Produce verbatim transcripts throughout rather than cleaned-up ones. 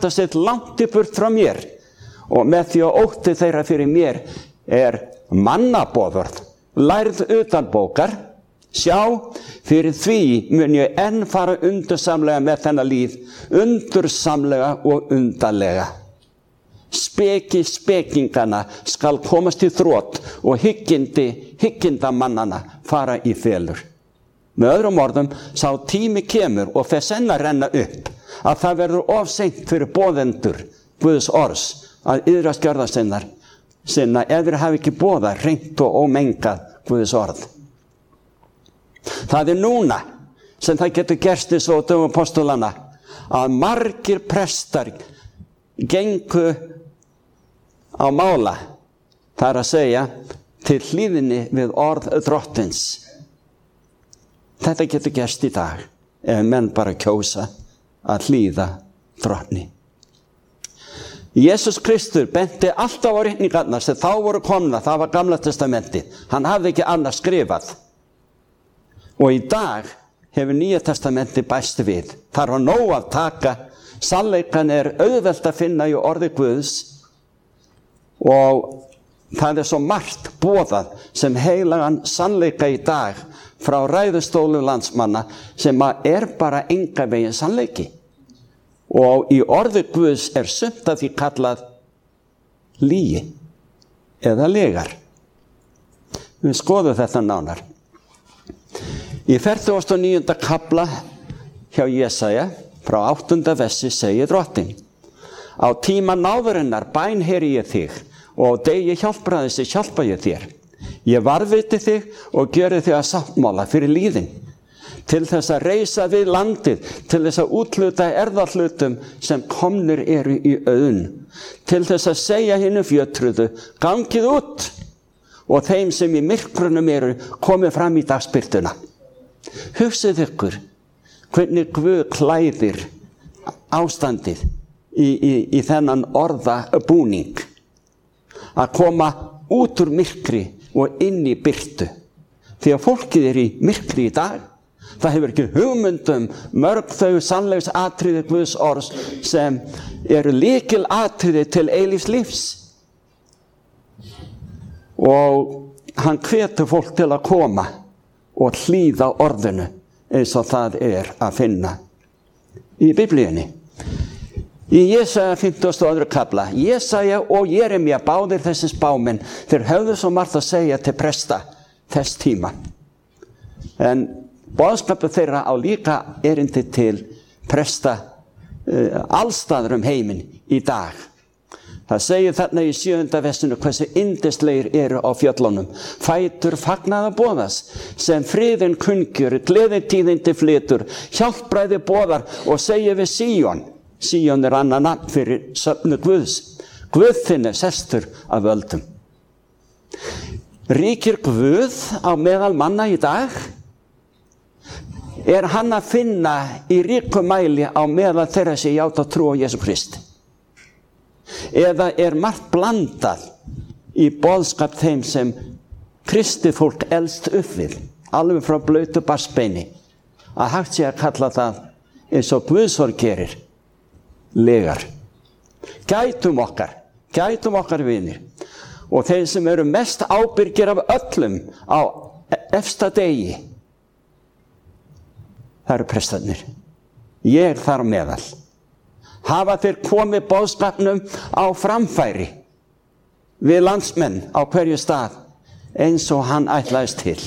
hjarta sitt langt í burt frá mér og með því að ótti þeirra fyrir mér er mannaboðorð, lærð utan bókar. Sjá, fyrir því mun ég enn fara undursamlega með þennan líð, undursamlega og undarlega. Speki spekingana skal komast í þrot og hyggindi hyggindamannana fara í felur. Með öðrum orðum, sá tími kemur og fer senn að renna upp að það verður of seint fyrir boðendur Guðs orðs að iðrast gjörða sinnar sinna ef þeir hafi ekki boðað hreint og ómengað Guðs orð. Það er núna sem það getur gerst í svo dögum apostolana að margir prestar gengu á mála, það er að segja til hlýðni við orð drottins. Þetta getur gerst í dag ef menn bara kjósa að hlýða drottni. Jesus Kristur benti alltaf á ritningarnar sem þá voru komna, það var Gamla testamenti. Hann hafði ekki annars skrifað. Og í dag hefur Nýja testamenti bæst við. Það er nóg að taka, sannleikan er auðvelt að finna í orði Guðs og það er svo margt boðað sem heilagan sannleika í dag frá ræðustólu landsmanna sem er bara enga veginn sannleiki. Og í orði Guðs er sumt að því kallað lygi eða legar. Við skoðum þetta nánar. Í fertugasta og níunda kafla hjá Jesaja frá áttunda versi segir drottinn: Á tíma náðurinnar bænheyri ég þig og á degi hjálpræðis hjálpa ég þér. Ég varðveiti þig og gjöri þig að sáttmála fyrir líðin, til þess að reisa við landið, til þess að útluta erðahlutum sem komnir eru í auðn, til þess að segja hinu fjötruðu, gangið út, og þeim sem í myrkrunum eru komið fram í dagsbirtuna. Hugsið ykkur hvernig Guð klæðir ástandið í, í, í þennan orðabúning, að koma út úr myrkri og inn í birtu, því að fólkið er í myrkri í dag. Það hefur ekki hugmyndum mörg þau sannleiks atriði Guðs orðs sem eru lykil atriði til eilífs lífs. Og hann hvetur fólk til að koma og hlýða orðinu eins og það er að finna í Biblíunni. Í Jesaja fimmtugasta og öðrum kafla, Jesaja og Jeremía báðir þessi spámenn, þeir höfðu svo margt að segja til presta þess tíma. En boðskapur þeirra á líka erindi til presta uh, allstaðar um heiminn í dag. Það segir þarna í sjöunda versinu hversu yndislegir eru á fjöllunum. Fætur fagnaða boðas, sem friðin kungjur, gleðin tíðindi flytur, hjálpræði boðar og segir við Síón. Síón er annað nafn fyrir söfnu Guðs. Guð þinn er sestur af völdum. Ríkir Guð á meðal manna í dag? Er hann að finna í ríkum mæli á meðal þeirra sem játa trú á Jesú Krist? Eða er margt blandað í boðskap þeim sem kristið fólk elst upp við, alveg frá blautu barnsbeini, að hægt sé að kalla það eins og Guðsorð gerir, legar. Gætum okkar, gætum okkar vinir, og þeir sem eru mest ábyrgir af öllum á efsta degi, það eru prestarnir. Ég þar á meðal. Hafa þeir komið boðskapnum á framfæri við landsmenn á hverju stað eins og hann ætlaðist til.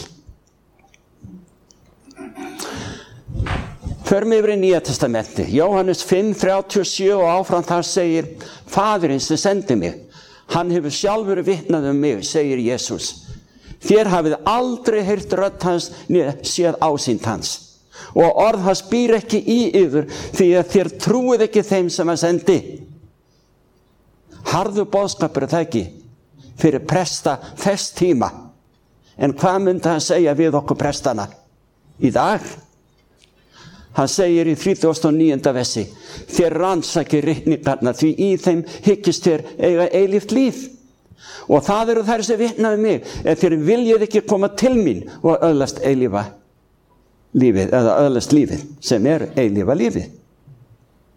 Förum yfir í Nýja testamenti. Jóhannes fimm þrjátíu og sjö og áfram þar segir: Faðirinn sem sendi mig, hann hefur sjálfur vitnað um mig, segir Jesús. Þér hafið aldrei heyrt rödd hans né séð ásýnd hans. Og orð hans býr ekki í yður, því að þér trúið ekki þeim sem hann sendi. Harður boðskapur er það ekki fyrir presta þess tíma. En hvað myndi hann segja við okkur prestana í dag? Hann segir í þrítugasta og níunda versi: Þér rannsakið ritningarnar, því í þeim hyggist þér eiga eilíft líf. Og það eru þær sem vitna um mig, ef þér viljið ekki koma til mín og öðlast eilífa lífið, eða öðlast lífið, sem er eilífa lífið.